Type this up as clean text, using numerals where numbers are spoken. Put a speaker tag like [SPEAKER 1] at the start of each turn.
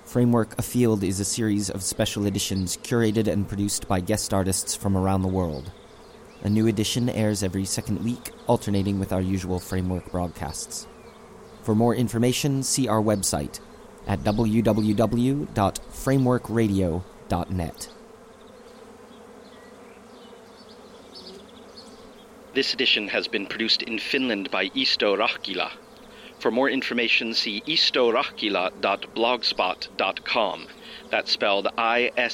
[SPEAKER 1] Framework Afield is a series of special editions curated and produced by guest artists from around the world. A new edition airs every second week, alternating with our usual Framework broadcasts. For more information, see our website at www.frameworkradio.net.
[SPEAKER 2] This edition has been produced in Finland by Isto Rahkila. For more information, see istorahkila.blogspot.com. That's spelled ISTORAHKILA.